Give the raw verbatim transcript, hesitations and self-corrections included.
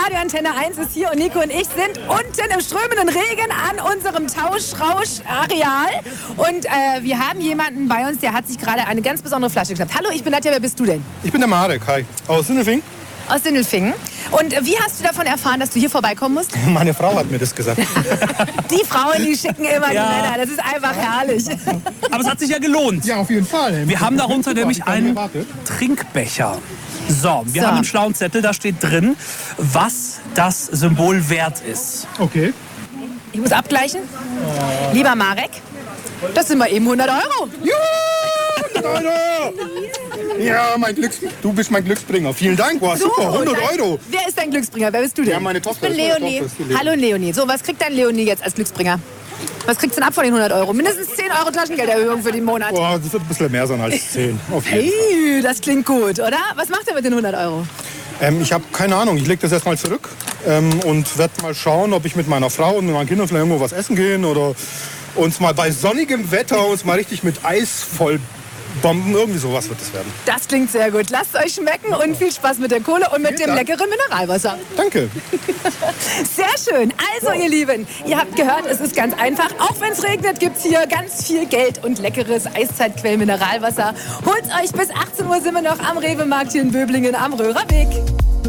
Radio Antenne eins ist hier und Nico und ich sind unten im strömenden Regen an unserem Tauschrausch-Areal. Und äh, wir haben jemanden bei uns, der hat sich gerade eine ganz besondere Flasche geschnappt. Hallo, ich bin Nadja, wer bist du denn? Ich bin der Marek, hi. Aus Sindelfingen. Aus Sindelfingen. Und wie hast du davon erfahren, dass du hier vorbeikommen musst? Meine Frau hat mir das gesagt. Die Frauen, die schicken immer Ja. die Männer. Das ist einfach herrlich. Aber es hat sich ja gelohnt. Ja, auf jeden Fall. Wir haben darunter nämlich einen Erwartet. Trinkbecher. So, wir So. haben einen schlauen Zettel, da steht drin, was das Symbol wert ist. Okay. Ich muss abgleichen. Lieber Marek, das sind mal eben hundert Euro. hundert Euro! Ja, mein Glücks du bist mein Glücksbringer. Vielen Dank. Boah, super, hundert dein- Euro. Wer ist dein Glücksbringer? Wer bist du denn? Ja, meine Tochter. Ich bin ist meine Leonie. Tochter, ist die Leonie. Hallo Leonie. So, was kriegt dein Leonie jetzt als Glücksbringer? Was kriegst du denn ab von den hundert Euro? Mindestens zehn Euro Taschengelderhöhung für den Monat. Boah, das wird ein bisschen mehr sein als zehn. Auf jeden Fall. Hey, das klingt gut, oder? Was macht er mit den hundert Euro? Ähm, ich habe keine Ahnung. Ich lege das erstmal zurück ähm, und werde mal schauen, ob ich mit meiner Frau und mit meinen Kindern vielleicht irgendwo was essen gehen oder uns mal bei sonnigem Wetter uns mal richtig mit Eis voll bomben. Irgendwie sowas wird es werden. Das klingt sehr gut. Lasst es euch schmecken und viel Spaß mit der Kohle und mit Vielen dem Dank. leckeren Mineralwasser. Danke. Sehr schön. Also, ihr Lieben, ihr habt gehört, es ist ganz einfach. Auch wenn es regnet, gibt es hier ganz viel Geld und leckeres Eiszeitquell-Mineralwasser. Holt euch bis achtzehn Uhr sind wir noch am Rewe-Markt hier in Böblingen am Röhrer Weg.